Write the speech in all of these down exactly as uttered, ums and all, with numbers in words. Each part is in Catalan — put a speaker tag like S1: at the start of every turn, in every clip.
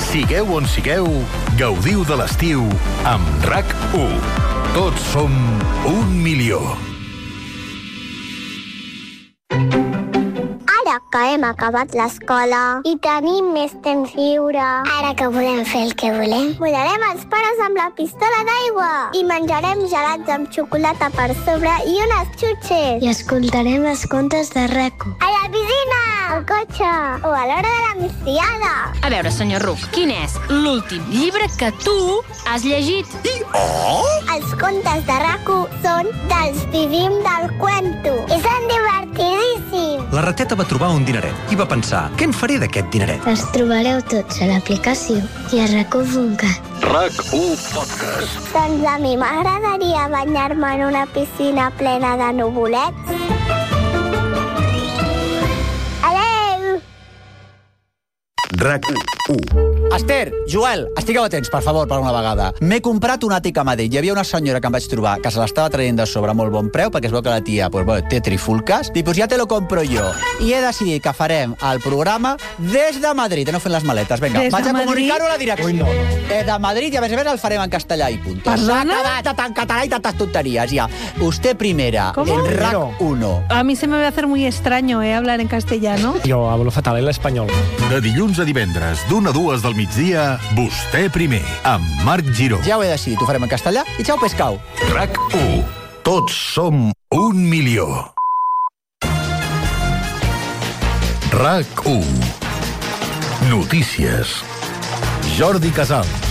S1: Sigueu on sigueu, gaudiu de l'estiu amb RAC u. Tots som un milió.
S2: Ara que hem acabat l'escola i tenim més temps lliure, ara que podem fer el que volem, volarem els pares amb la pistola d'aigua i menjarem gelats amb xocolata per sobre i unes xutxes.
S3: I escoltarem els contes de RAC u.
S2: A la piscina, al cotxe o a l'hora de la migdiada.
S4: A veure, senyor Ruc, quin és l'últim llibre que tu has llegit?
S1: Oh!
S2: Els contes de RAC u són dels Vivim del Cuento i són divertidíssims.
S5: La rateta va trobar un dineret i va pensar, què en faré d'aquest dineret?
S3: Els trobareu tots a l'aplicació i a rac u punt cat.
S1: RAC u Podcast.
S2: Doncs a mi m'agradaria banyar-me en una piscina plena de nuvolets. Adeu!
S6: RAC u.
S7: Esther, Joel, estigueu atents, per favor, per una vegada. M'he comprat un àtic a Madrid. Hi havia una senyora que em vaig trobar que se l'estava traient de sobre a molt bon preu, perquè es veu que la tia pues, bueno, té trifulques. I pues ja te lo compro jo. I he decidit que farem el programa des de Madrid. No fent les maletes. Vinga,
S8: Des de
S7: vaig a
S8: Madrid?
S7: comunicar-ho a la direcció.
S8: Ui, no, no.
S7: Des de Madrid, i a més a més el farem en castellà i punt.
S8: Perdona?
S7: S'ha acabat de tant català i tantes tonterías, ya. Usted primera,
S8: ¿Cómo?
S7: en RAC uno.
S8: A mí se me va a hacer muy extraño eh, hablar en castellano.
S9: Jo hablo fatal el español.
S1: De dilluns a divendres, d'una a dues del migdia, Vostè primer, amb Marc Giró.
S7: Ja ho he decidit, ho farem en castellà i xau pescau.
S1: RAC u. Tots som un milió. RAC u. Notícies. Jordi Casals.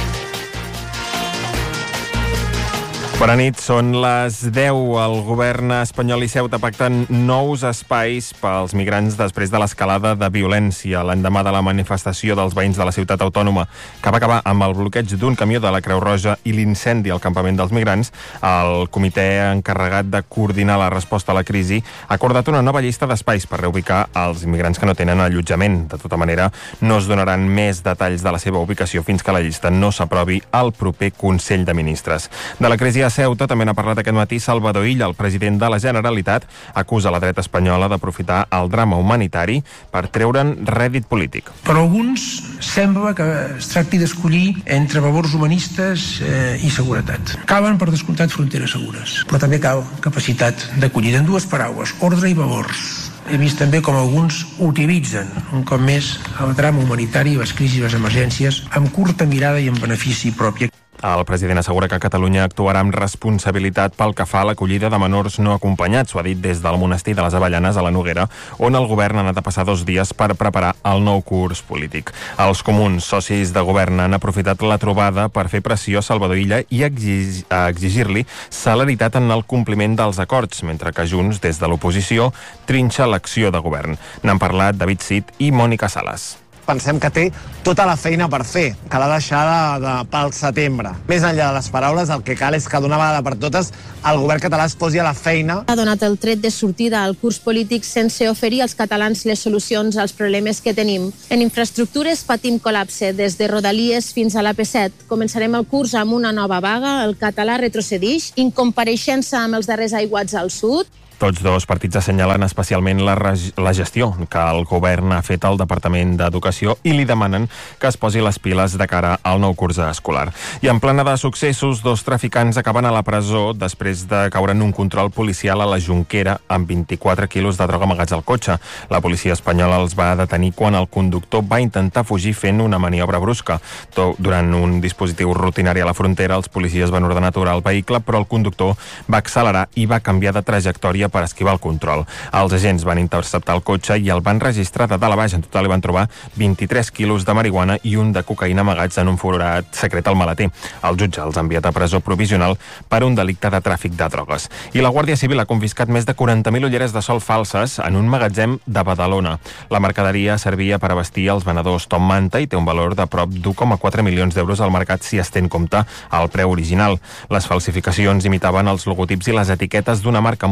S10: Bona nit, són les deu. El govern espanyol i Ceuta pacten nous espais pels migrants després de l'escalada de violència l'endemà de la manifestació dels veïns de la ciutat autònoma, que va acabar amb el bloqueig d'un camió de la Creu Roja i l'incendi al campament dels migrants. El comitè encarregat de coordinar la resposta a la crisi ha acordat una nova llista d'espais per reubicar els migrants que no tenen allotjament. De tota manera, no es donaran més detalls de la seva ubicació fins que la llista no s'aprovi al proper Consell de Ministres. De la crisi a Ceuta també n'ha parlat aquest matí Salvador Illa. El president de la Generalitat acusa la dreta espanyola d'aprofitar el drama humanitari per treure'n rèdit polític.
S11: Per alguns sembla que es tracti d'escollir entre valors humanistes eh, i seguretat. Calen, per descomptat, fronteres segures, però també cal capacitat d'acollida. En dues paraules, ordre i valors. He vist també com alguns utilitzen, un cop més, el drama humanitari, les crisis i les emergències, amb curta mirada i amb benefici propi.
S10: El president assegura que Catalunya actuarà amb responsabilitat pel que fa a l'acollida de menors no acompanyats. Ho ha dit des del monestir de les Avellanes a la Noguera, on el govern ha anat a passar dos dies per preparar el nou curs polític. Els comuns, socis de govern, han aprofitat la trobada per fer pressió a Salvador Illa i exig- a exigir-li celeritat en el compliment dels acords, mentre que Junts, des de l'oposició, trinxa l'acció de govern. N'han parlat David Cid i Mònica Sales.
S12: Pensem que té tota la feina per fer, que l'ha deixada de, pel setembre. Més enllà de les paraules, el que cal és que d'una vegada per totes el govern català es posi a la feina.
S13: Ha donat el tret de sortida al curs polític sense oferir als catalans les solucions als problemes que tenim. En infraestructures patim col·lapse des de Rodalies fins a l'A P set. Començarem el curs amb una nova vaga, el català retrocedix, incompareixença amb els darrers aiguats al sud.
S10: Tots dos partits assenyalen especialment la, la gestió que el govern ha fet al Departament d'Educació i li demanen que es posi les piles de cara al nou curs escolar. I en plena de successos, dos traficants acaben a la presó després de caure en un control policial a la Jonquera amb vint-i-quatre quilos de droga amagats al cotxe. La policia espanyola els va detenir quan el conductor va intentar fugir fent una maniobra brusca. Durant un dispositiu rutinari a la frontera, els policies van ordenar aturar el vehicle, però el conductor va accelerar i va canviar de trajectòria per esquivar el control. Els agents van interceptar el cotxe i el van registrar de dalt a baix. En total hi van trobar vint-i-tres quilos de marihuana i un de cocaïna amagats en un forat secret al maleter. El jutge els ha enviat a presó provisional per un delicte de tràfic de drogues. I la Guàrdia Civil ha confiscat més de quaranta mil ulleres de sol falses en un magatzem de Badalona. La mercaderia servia per abastir els venedors Tom Manta i té un valor de prop d'u coma quatre milions d'euros al mercat si es té en compte el preu original. Les falsificacions imitaven els logotips i les etiquetes d'una marca molt coneguda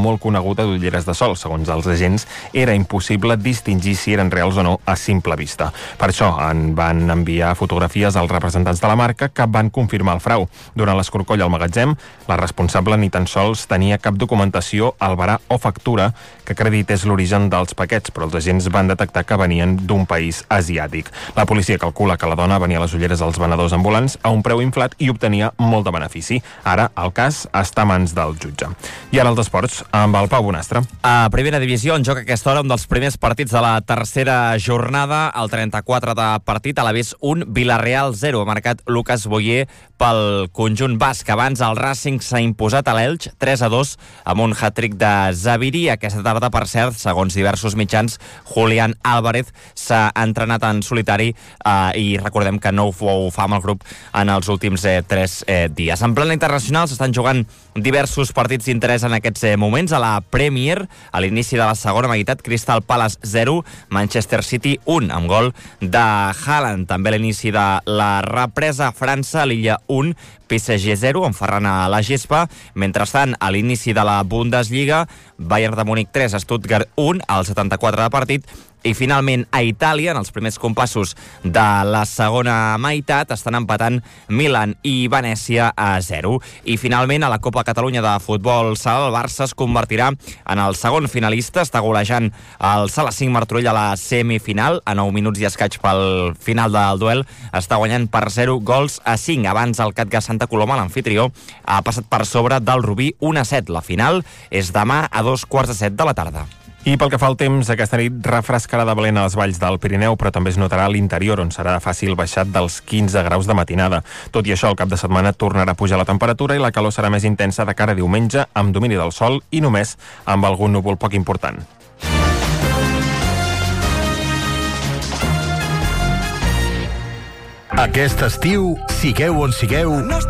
S10: beguda d'ulleres de sol. Segons els agents, era impossible distingir si eren reals o no a simple vista. Per això en van enviar fotografies als representants de la marca que van confirmar el frau. Durant l'escorcoll al magatzem, la responsable ni tan sols tenia cap documentació, albarà o factura que acredités l'origen dels paquets, però els agents van detectar que venien d'un país asiàtic. La policia calcula que la dona venia les ulleres als venedors ambulants a un preu inflat i obtenia molt de benefici. Ara el cas està a mans del jutge. I ara els esports, amb el Pau Bonastre.
S9: A primera divisió, en joc a aquesta hora un dels primers partits de la tercera jornada, el trenta-quatre de partit, a l'avís un, Villarreal zero. Ha marcat Lucas Boyer pel conjunt basc. Abans el Racing s'ha imposat a l'Elx tres a dos amb un hat-trick de Zaviri. Aquesta tarda, per cert, segons diversos mitjans, Julián Álvarez s'ha entrenat en solitari eh, i recordem que no ho fa amb el grup en els últims eh, tres eh, dies. En plana internacional s'estan jugant diversos partits d'interès en aquests eh, moments. A la Premier, a l'inici de la segona meitat, Crystal Palace zero, Manchester City un, amb gol de Haaland. També a l'inici de la represa a França, a l'Illa un, P S G zero, amb Ferran a la gespa. Mentrestant, a l'inici de la Bundesliga, Bayern de Múnich tres, Stuttgart un, al setanta-quatre de partit. I finalment a Itàlia, en els primers compassos de la segona meitat, estan empatant Milan i Venècia a zero. I finalment a la Copa Catalunya de futbol sala, el Barça es convertirà en el segon finalista, està golejant el Sala cinc Martorell a la semifinal, a nou minuts i escaig pel final del duel, està guanyant per zero gols a cinc. Abans el Catga Santa Coloma, l'anfitrió, ha passat per sobre del Rubí un a set. La final és demà a dos quarts de set de la tarda.
S10: I pel que fa al temps, aquesta nit refrescarà de valent a les valls del Pirineu, però també es notarà a l'interior, on serà fàcil baixat dels quinze graus de matinada. Tot i això, el cap de setmana tornarà a pujar la temperatura i la calor serà més intensa de cara a diumenge, amb domini del sol i només amb algun núvol poc important.
S1: Aquest estiu, sigueu on sigueu,